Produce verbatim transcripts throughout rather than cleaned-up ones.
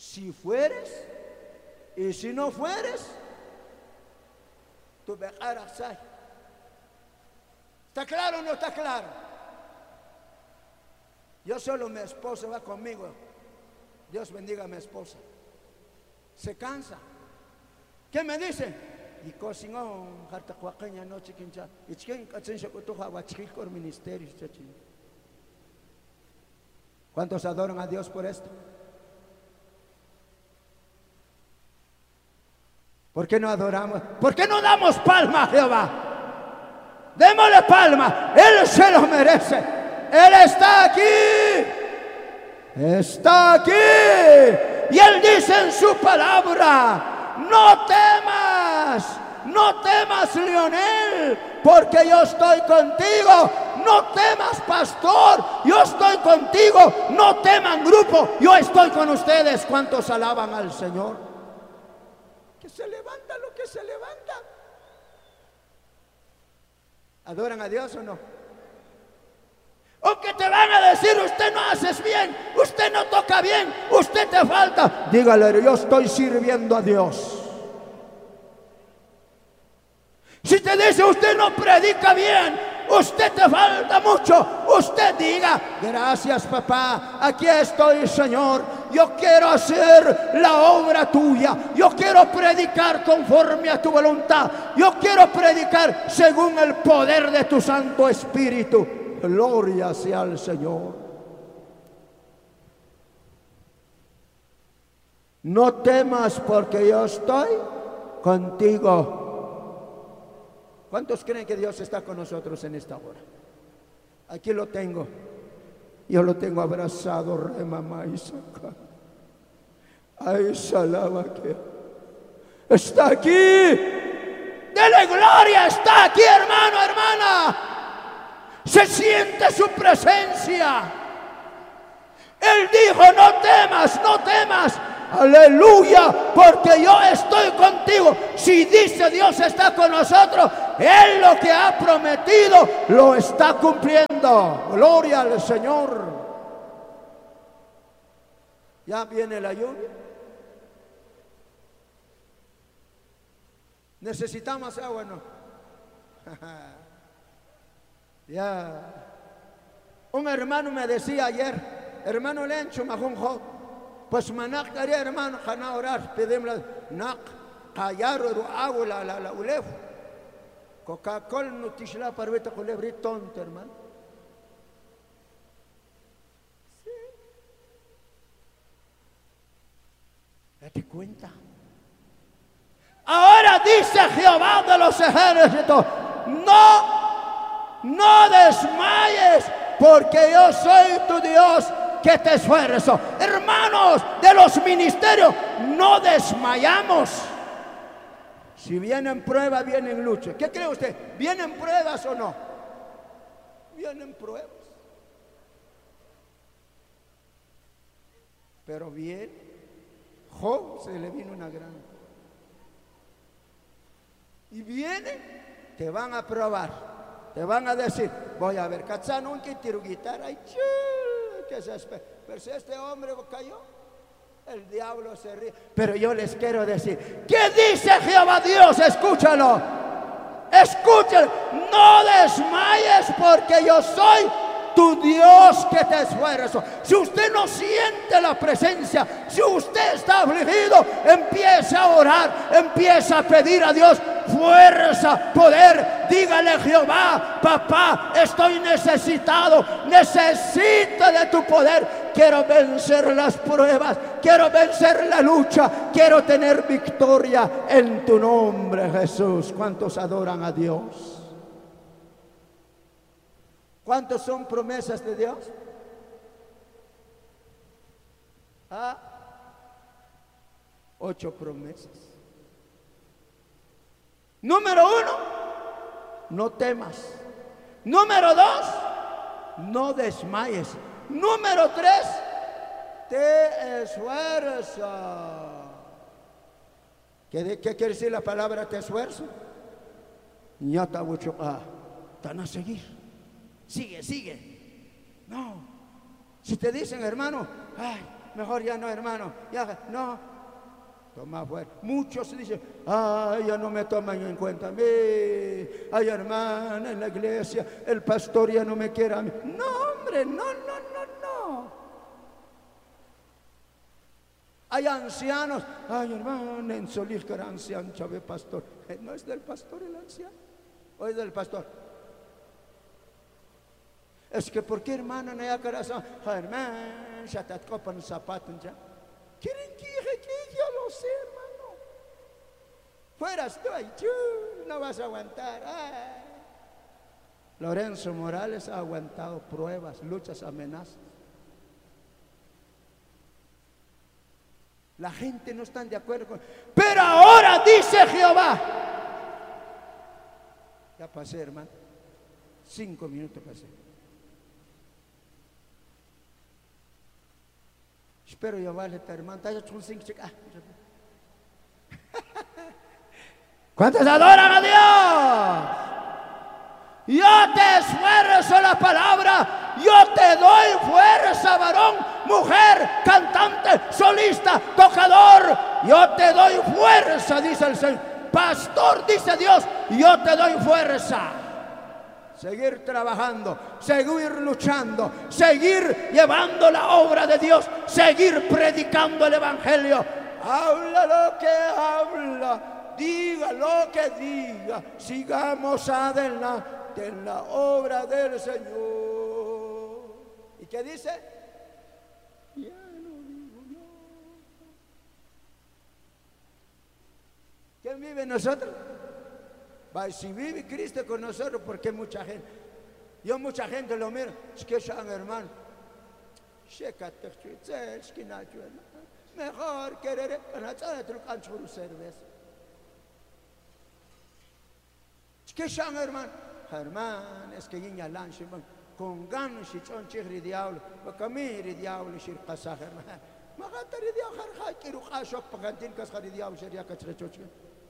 Si fueres y si no fueres, tú bejarás ahí. ¿Está claro o no está claro? Yo solo, mi esposa va conmigo. Dios bendiga a mi esposa. Se cansa. ¿Qué me dice? Y cocinó harta cuaqueña no chiquincha. Y chiquin cachin shakutuja guachicor ministerio chachin. ¿Cuántos adoran a Dios por esto? ¿Por qué no adoramos? ¿Por qué no damos palma a Jehová? Démosle palma. Él se lo merece. Él está aquí. Está aquí. Y Él dice en su palabra: no temas, no temas, Leonel, porque yo estoy contigo. No temas, pastor, yo estoy contigo. No teman, grupo, yo estoy con ustedes. ¿Cuántos alaban al Señor? Que se levanta lo que se levanta. ¿Adoran a Dios o no? O que te van a decir: usted no haces bien, usted no toca bien, usted te falta. Dígale: yo estoy sirviendo a Dios. Si te dice: usted no predica bien, usted te falta mucho, usted diga: gracias, papá, aquí estoy, Señor. Yo quiero hacer la obra tuya. Yo quiero predicar conforme a tu voluntad. Yo quiero predicar según el poder de tu Santo Espíritu. Gloria sea al Señor. No temas, porque yo estoy contigo. ¿Cuántos creen que Dios está con nosotros en esta hora? Aquí lo tengo. Yo lo tengo abrazado, re mamá Isaac. Ay, salaba que está aquí. Dele gloria, está aquí, hermano, hermana. Se siente su presencia. Él dijo: no temas, no temas. Aleluya, porque yo estoy contigo. Si dice Dios está con nosotros, Él lo que ha prometido lo está cumpliendo. Gloria al Señor. Ya viene la lluvia. Necesitamos agua, ¿no? Ya. Un hermano me decía ayer: hermano Lencho, majunjo, pues manak daría, hermano, jana orar, pedimos nak callar agua la la la ulef. Coca-Cola no tishla parveta culebri tonto, hermano. Sí. Date cuenta. Ahora dice Jehová de los ejércitos: no No desmayes, porque yo soy tu Dios que te esfuerzo. Hermanos de los ministerios, no desmayamos. Si vienen pruebas, vienen luchas. ¿Qué cree usted? ¿Vienen pruebas o no? Vienen pruebas. Pero bien, Job se le vino una gran. Y vienen, te van a probar. Te van a decir: voy a ver, ¿cachán un que tiro guitarra? Ay, ¿qué se espera? Pero si este hombre cayó, el diablo se ríe. Pero yo les quiero decir: ¿qué dice Jehová Dios? Escúchalo, escúchalo. No desmayes, porque yo soy tu Dios que te esfuerzo. Si usted no siente la presencia, si usted está afligido, empieza a orar, empieza a pedir a Dios fuerza, poder. Dígale: Jehová, papá, estoy necesitado, necesito de tu poder. Quiero vencer las pruebas, quiero vencer la lucha, quiero tener victoria en tu nombre, Jesús. ¿Cuántos adoran a Dios? ¿Cuántos son promesas de Dios? ¿Ah? Ocho promesas. Número uno, no temas. Número dos, no desmayes. Número tres, te esfuerza. ¿Qué, qué quiere decir la palabra te esfuerzo? Ya está mucho. Ah, están a seguir. Sigue, sigue. No. Si te dicen: hermano, ay, mejor ya no, hermano, ya no. Toma fuera. Muchos dicen, ay, ya no me toman en cuenta a mí. Ay, hermana, en la iglesia, el pastor ya no me quiere a mí. No, hombre, no, no, no, no. Hay ancianos, ay, hermano, en Solís que era anciano, chave pastor. No es del pastor el anciano, o es del pastor. Es que, ¿por qué, hermano, no hay corazón? Ay, hermano, ya te copan zapatos ya. ¿Quieren que yo lo sé, hermano? Fueras tú, ay, chú, no vas a aguantar. Ay. Lorenzo Morales ha aguantado pruebas, luchas, amenazas. La gente no está de acuerdo con... Pero ahora dice Jehová. Ya pasé, hermano. Cinco minutos pasé. Espero ya vale, hermano. ¿Cuántos adoran a Dios? Yo te esfuerzo la palabra. Yo te doy fuerza, varón, mujer, cantante, solista, tocador. Yo te doy fuerza, dice el Señor. Pastor, dice Dios, yo te doy fuerza. Seguir trabajando, seguir luchando, seguir llevando la obra de Dios, seguir predicando el evangelio. Habla lo que habla, diga lo que diga, sigamos adelante en la obra del Señor. ¿Y qué dice? Ya no digo yo. ¿Quién vive en nosotros? Si vive Cristo con nosotros, porque mucha gente, yo mucha gente lo miro, es que son hermano, mejor querer cerveza. Es que son hermano, hermano, es que niña lanche, con ganas y son chigri diablo, porque mire diablo, shir pasaj hermano, magata diablo, harja, quiero khashok, pagantin kas khari diablo, sería kachrechoche.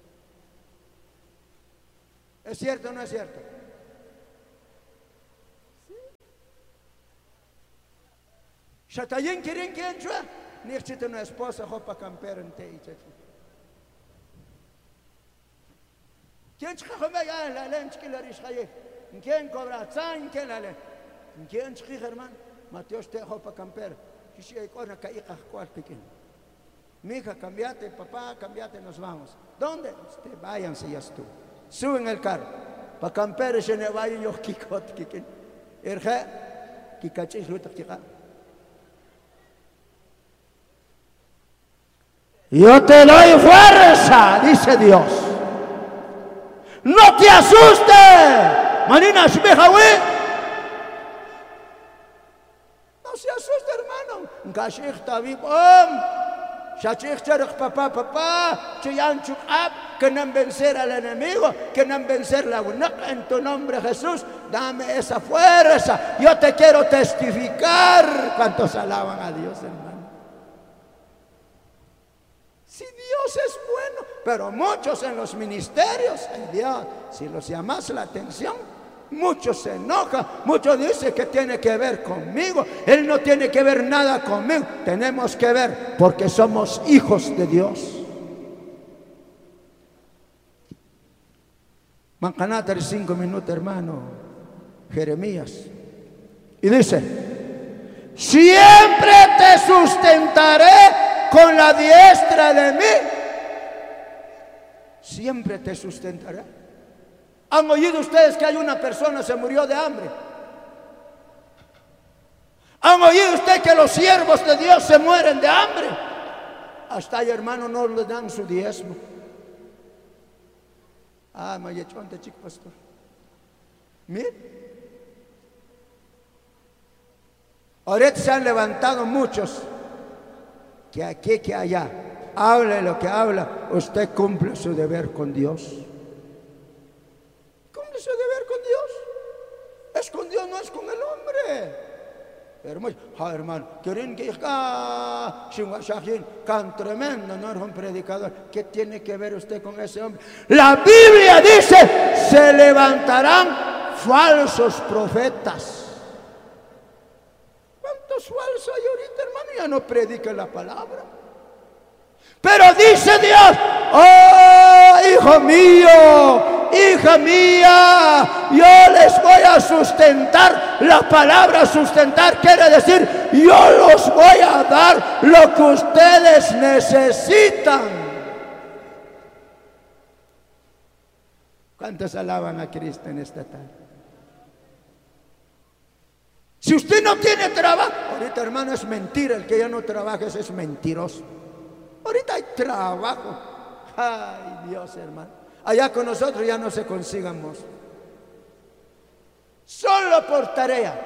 ¿Es cierto o no es cierto? Sí. Shatayin quieren que enchua, ni chita una esposa hopa camper en te. ¿Quién chija me ya la lench que la rishaye? ¿Quién cobra zan que la le? ¿Quién chija hermano? Mateo te hopa camper. Si hay cosa que hija cual pequeño. Mi hija, cambiate, papá, cambiate, nos vamos. ¿Dónde? Este, váyanse ya estuvo. Suben el carro. Pa camper se ne vayan yo kikot kikin. Erge kikachis luta kika. Yo te doy fuerza, dice Dios. No te asustes. Marina Shmejawi. No se asuste, hermano. Nkashik tabib om. Shachik charach papá, papá, chuyan chukab, que no vencer al enemigo, que no vencer la unaca en tu nombre, Jesús. Dame esa fuerza. Yo te quiero testificar. ¿Cuántos alaban a Dios, hermano? Si Dios es bueno, pero muchos en los ministerios, ay Dios, si los llamas la atención, muchos se enojan, muchos dicen que tiene que ver conmigo. Él no tiene que ver nada conmigo. Tenemos que ver porque somos hijos de Dios. Mancanater, cinco minutos, hermano. Jeremías. Y dice: siempre te sustentaré con la diestra de mí. Siempre te sustentaré. ¿Han oído ustedes que hay una persona que se murió de hambre? ¿Han oído ustedes que los siervos de Dios se mueren de hambre? Hasta ahí, hermano, no le dan su diezmo. Ah, mayechonte, chico pastor. Mire. Ahorita se han levantado muchos, que aquí, que allá. Hable lo que habla, usted cumple su deber con Dios. Cumple su deber con Dios. Es con Dios, no es con el hombre. Hermano, ah, hermano, quieren que tan tremendo, no es un predicador. ¿Qué tiene que ver usted con ese hombre? La Biblia dice: se levantarán falsos profetas. ¿Cuántos ¿Cuántos falsos hay ahorita, hermano? Ya no predican la palabra. Pero dice Dios: oh, hijo mío, hija mía, yo les voy a sustentar. La palabra sustentar quiere decir: yo los voy a dar lo que ustedes necesitan. ¿Cuántos alaban a Cristo en esta tarde? Si usted no tiene trabajo, ahorita, hermano, es mentira. El que ya no trabaja es mentiroso. Ahorita hay trabajo. Ay, Dios, hermano. Allá con nosotros ya no se consigamos. Solo por tarea.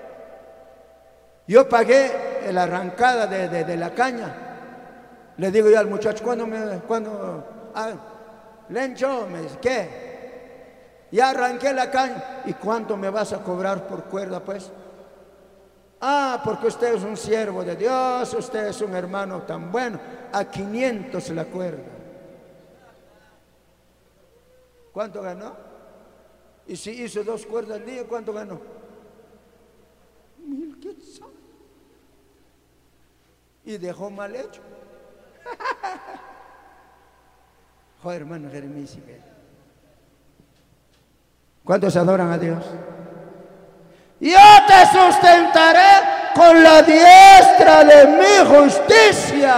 Yo pagué la arrancada de, de, de la caña. Le digo yo al muchacho: ¿cuándo me, cuándo? Ah, Lencho, me dice: ¿qué? Ya arranqué la caña. ¿Y cuánto me vas a cobrar por cuerda, pues? Ah, porque usted es un siervo de Dios, usted es un hermano tan bueno. A quinientos la cuerda. ¿Cuánto ganó? Y si hizo dos cuerdas al día, ¿cuánto ganó? Mil quetzales. Y dejó mal hecho. Joder, hermano Jeremías. ¿Cuántos adoran a Dios? Yo te sustentaré con la diestra de mi justicia.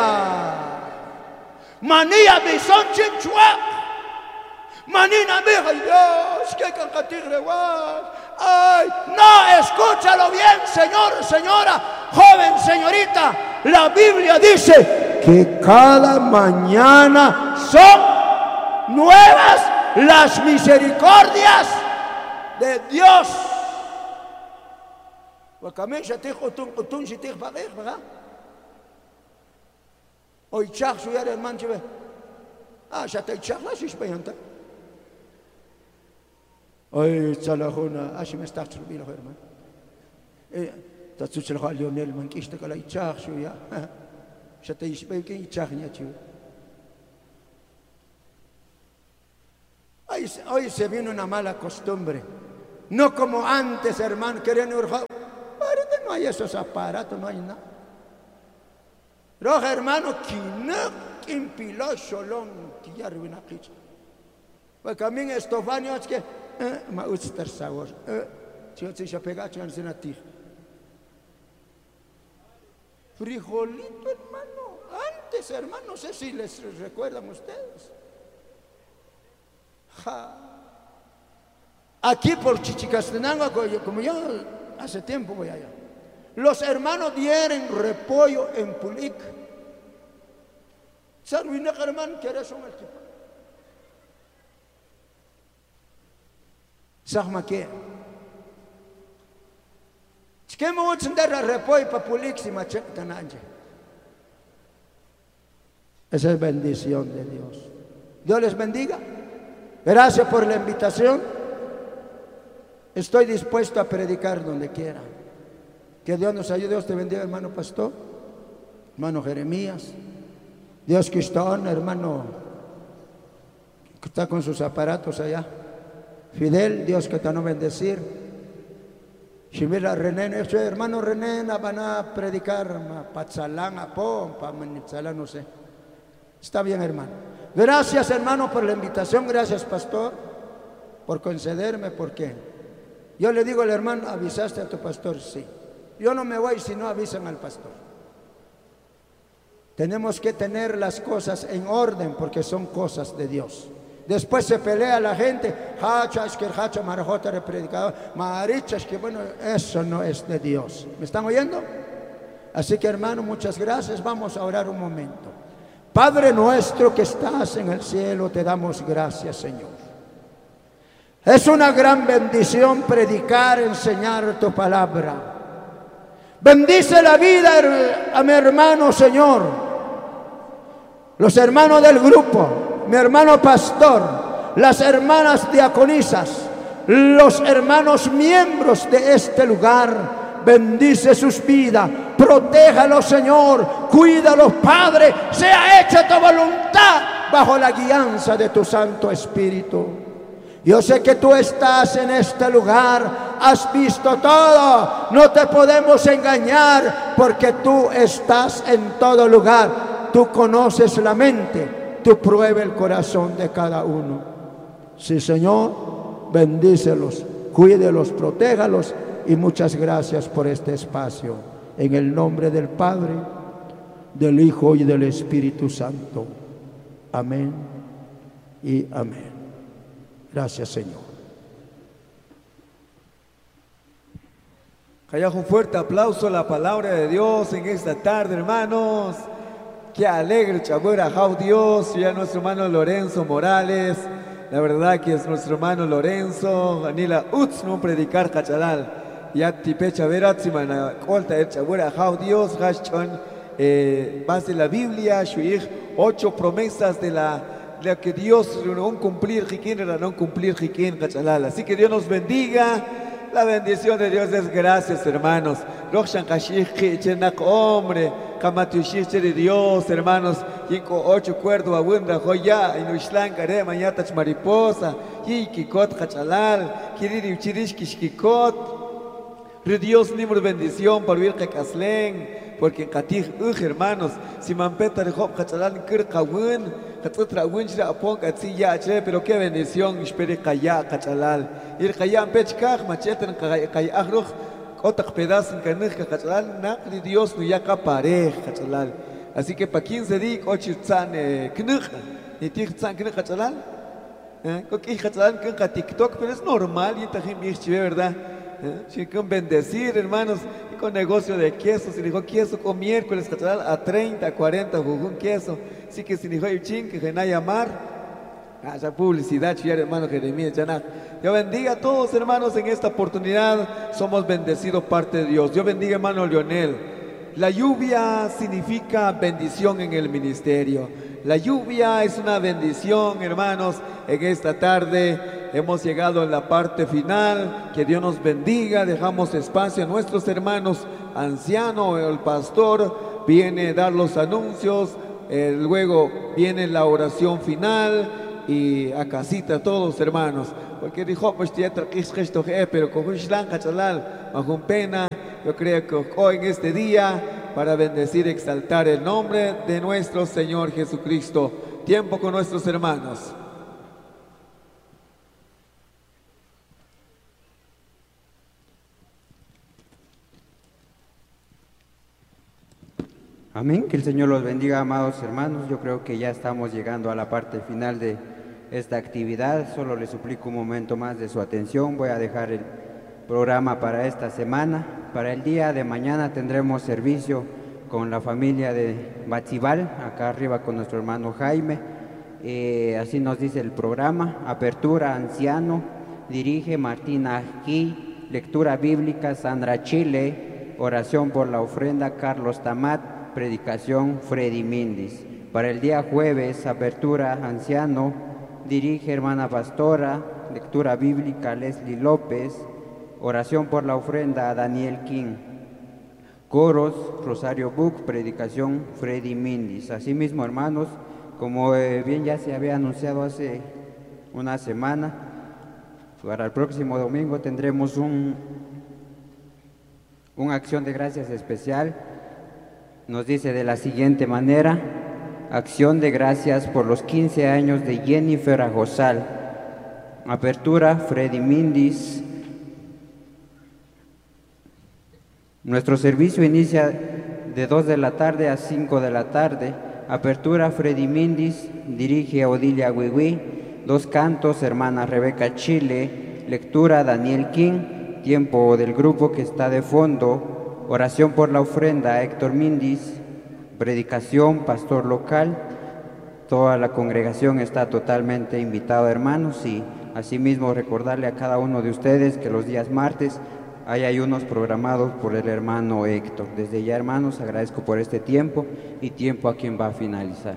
Manía mi son chinchua. Manina mija, Dios, que cancatigre guay. Ay, no, escúchalo bien, señor, señora, joven, señorita. La Biblia dice que cada mañana son nuevas las misericordias de Dios. وكمان شتيخ قطون قطون شتيخ بقيخ بقى أو يتشاخ شو يا رمان شبه آه شتى يتشاخ لا شيش بينتا أي تصلحونا أشي مستخسر بيله خير من إيه تتصل خال ليونيل من كيش تقول يتشاخ شو يا شتى يشبه كي يتشاخ نياتشو hoy, hoy se viene una mala costumbre, no como antes, hermano, querían urjar. Ahorita no hay esos aparatos, no hay nada. Roja, hermano, quinak impiló sholón, que ya ruina quicha. Porque a mí estos baños que me gusta el sabor. Si yo se pega, yo no sé nada. Frijolito, hermano, antes, hermano, no sé si les recuerdan ustedes. Ja. Aquí por Chichicastenango, como yo hace tiempo voy allá, los hermanos dieren repollo en Pulic. Sarwina hermano, ¿quieres un equipo? Sahma que ¿qué me voy a encender repollo para Pulic si me checan anje? Esa es bendición de Dios. Dios les bendiga. Gracias por la invitación. Estoy dispuesto a predicar donde quiera. Que Dios nos ayude. Dios te bendiga, hermano pastor, hermano Jeremías. Dios Cristón, hermano que está con sus aparatos allá. Fidel, Dios que te va a bendecir. Shimira René, hermano René, van a predicar Patzalán, Apón, Pamanitzalán, no sé. Está bien, hermano. Gracias, hermano, por la invitación. Gracias, pastor, por concederme, porque yo le digo al hermano: ¿avisaste a tu pastor? Sí. Yo no me voy si no avisan al pastor. Tenemos que tener las cosas en orden porque son cosas de Dios. Después se pelea la gente. Hachas que hacha marajota de predicador, marichas que bueno, eso no es de Dios. ¿Me están oyendo? Así que, hermano, muchas gracias. Vamos a orar un momento. Padre nuestro que estás en el cielo, te damos gracias, Señor. Es una gran bendición predicar, enseñar tu palabra. Bendice la vida a mi hermano, Señor. Los hermanos del grupo, mi hermano pastor, las hermanas diaconisas, los hermanos miembros de este lugar. Bendice sus vidas, protéjalos, Señor, cuídalos, Padre, sea hecha tu voluntad bajo la guianza de tu Santo Espíritu. Yo sé que tú estás en este lugar has visto todo, no te podemos engañar porque tú estás en todo lugar, tú conoces la mente, tú pruebas el corazón de cada uno. Sí, Señor, bendícelos, cuídelos, protéjalos y muchas gracias por este espacio. En el nombre del Padre, del Hijo y del Espíritu Santo. Amén y amén. Gracias, Señor. Calla un fuerte aplauso a la palabra de Dios en esta tarde, hermanos. Qué alegre, chabura, jau Dios, y a nuestro hermano Lorenzo Morales. La verdad que es nuestro hermano Lorenzo, Anila Utz, no predicar cachalal. Ya tipecha veratsimana, colta el chabura, jau Dios, hashchon, eh, base de la Biblia, shuich, ocho promesas de la, de la que Dios no cumplir, jiquín, era no cumplir, jiquín, cachalal. Así que Dios nos bendiga. La bendición de Dios es gracias, hermanos. Rokshan kashich, chenak hombre, kamatushich de Dios, hermanos. Yinko ocho cuerdo abunda, joya, inushlan kare, mañatach mariposa, yikikot kachalal, kiriri uchirish kishkikot. Dios ni por bendición para vivir caslen, porque en Katij, hermanos, si mampeta de Job kachalal kirkawun, katzatrawun shra apon katzilla, pero qué bendición, espere kaya kachalal. Ir kaya pechkaj, macheten kaya agruj, otak pedazo en kanej kachalal, nakli Dios no ya kapare kachalal. Así que para quince días, ocho tzan knej, ni tich tzan knej kachalal. Coqui kachalal knej TikTok, pero es normal, y tajim bichve, ¿verdad? Si con bendecir, hermanos, y con negocio de queso, si dijo queso con miércoles, a treinta, cuarenta, jugún queso, así que si dijo chin, que na llamar, haya publicidad, hermano Jeremías, Yanak. Dios bendiga a todos, hermanos, en esta oportunidad, somos bendecidos parte de Dios. Dios bendiga, hermano Leonel. La lluvia significa bendición en el ministerio. La lluvia es una bendición, hermanos, en esta tarde. Hemos llegado a la parte final, que Dios nos bendiga, dejamos espacio a nuestros hermanos ancianos, el pastor viene a dar los anuncios, eh, luego viene la oración final y a casita todos, hermanos, porque dijo, pues pero con un pena, yo creo que hoy en este día, para bendecir y exaltar el nombre de nuestro Señor Jesucristo, tiempo con nuestros hermanos. Amén, que el Señor los bendiga, amados hermanos. Yo creo que ya estamos llegando a la parte final de esta actividad. Solo les suplico un momento más de su atención. Voy a dejar el programa para esta semana. Para el día de mañana tendremos servicio con la familia de Batzibal, acá arriba con nuestro hermano Jaime. Eh, así nos dice el programa. Apertura anciano, dirige Martina Ají. Lectura bíblica Sandra Chile. Oración por la ofrenda Carlos Tamat. Predicación Freddy Mindis. Para el día jueves, apertura anciano, dirige hermana pastora, lectura bíblica Leslie López, oración por la ofrenda Daniel King, coros Rosario Buc, predicación Freddy Mindis. Asimismo, hermanos, como eh, bien ya se había anunciado hace una semana, para el próximo domingo tendremos un, una acción de gracias especial. Nos dice de la siguiente manera: acción de gracias por los quince años de Jennifer Ajosal. Apertura Freddy Mindis. Nuestro servicio inicia de dos de la tarde a cinco de la tarde. Apertura Freddy Mindis, dirige a Odilia Wiwi. Dos cantos, hermana Rebeca Chile. Lectura Daniel King. Tiempo del grupo que está de fondo. Oración por la ofrenda, Héctor Mindis. Predicación, pastor local. Toda la congregación está totalmente invitada, hermanos, y asimismo recordarle a cada uno de ustedes que los días martes hay ayunos programados por el hermano Héctor. Desde ya, hermanos, agradezco por este tiempo y tiempo a quien va a finalizar.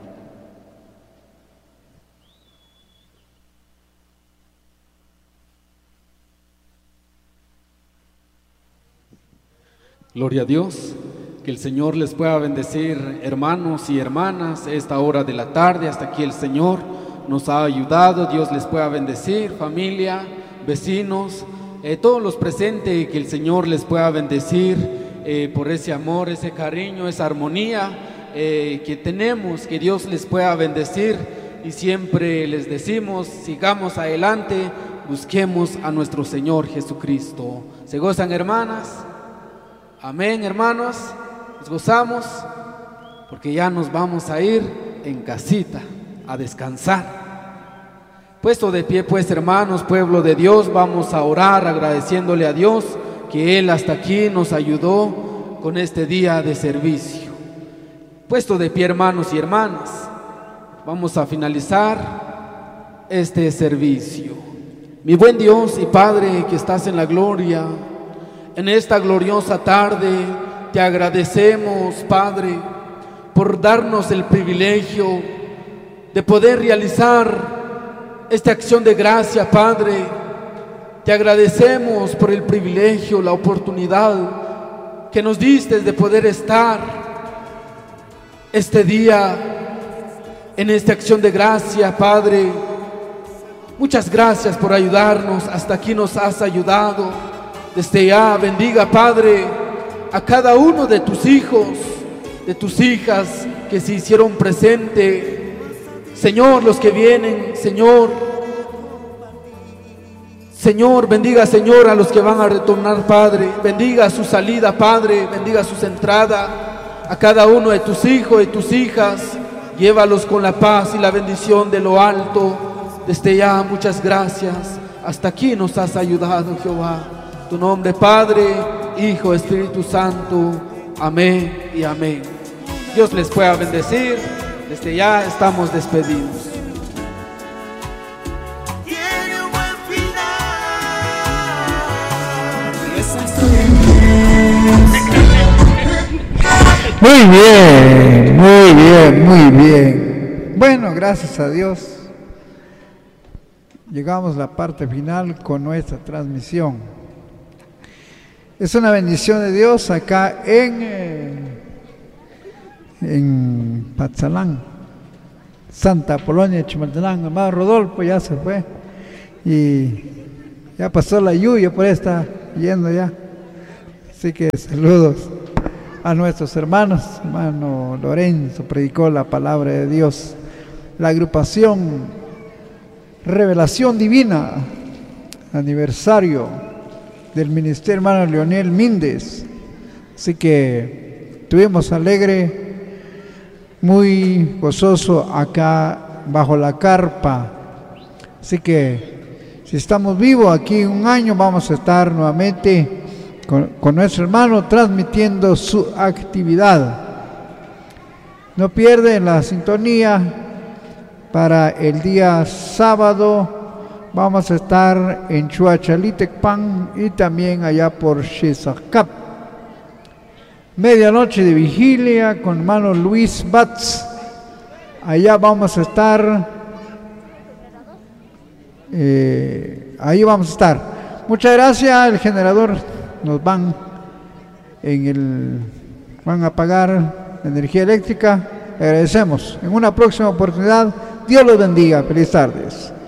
Gloria a Dios, que el Señor les pueda bendecir, hermanos y hermanas, esta hora de la tarde. Hasta aquí el Señor nos ha ayudado. Dios les pueda bendecir, familia, vecinos, eh, todos los presentes, que el Señor les pueda bendecir eh, por ese amor, ese cariño, esa armonía eh, que tenemos, que Dios les pueda bendecir. Y siempre les decimos, sigamos adelante, busquemos a nuestro Señor Jesucristo. ¿Se gozan, hermanas? Amén, hermanos. Nos gozamos porque ya nos vamos a ir en casita a descansar. Puesto de pie, pues, hermanos, pueblo de Dios, vamos a orar agradeciéndole a Dios que Él hasta aquí nos ayudó con este día de servicio. Puesto de pie, hermanos y hermanas, vamos a finalizar este servicio. Mi buen Dios y Padre que estás en la gloria, en esta gloriosa tarde te agradecemos, Padre, por darnos el privilegio de poder realizar esta acción de gracia, Padre. Te agradecemos por el privilegio, la oportunidad que nos diste de poder estar este día en esta acción de gracia, Padre. Muchas gracias por ayudarnos, hasta aquí nos has ayudado. Desde ya bendiga, Padre, a cada uno de tus hijos, de tus hijas que se hicieron presente. Señor, los que vienen, Señor, Señor, bendiga, Señor, a los que van a retornar, Padre. Bendiga su salida, Padre, bendiga su entrada. A cada uno de tus hijos, de tus hijas, llévalos con la paz y la bendición de lo alto. Desde ya, muchas gracias. Hasta aquí nos has ayudado, Jehová. Tu nombre, Padre, Hijo, Espíritu Santo. Amén y amén. Dios les pueda bendecir. Desde ya estamos despedidos. Muy bien, muy bien, muy bien. Bueno, gracias a Dios, llegamos a la parte final con nuestra transmisión. Es una bendición de Dios acá en, eh, en Patzalán, Santa Polonia, Chimaltenango. Hermano Rodolfo ya se fue y ya pasó la lluvia, por ahí está yendo ya. Así que saludos a nuestros hermanos. Hermano Lorenzo predicó la palabra de Dios. La agrupación Revelación Divina, aniversario del ministerio, hermano Leonel Míndez. Así que estuvimos alegre, muy gozoso acá bajo la carpa. Así que si estamos vivos aquí un año, vamos a estar nuevamente con, con nuestro hermano transmitiendo su actividad. No pierden la sintonía. Para el día sábado vamos a estar en Chuachalitecpan y también allá por Xezacap. Medianoche de vigilia con hermano Luis Batz. Allá vamos a estar. Eh, ahí vamos a estar. Muchas gracias. El generador nos van en el van a pagar la energía eléctrica. Agradecemos. En una próxima oportunidad. Dios los bendiga. Feliz tardes.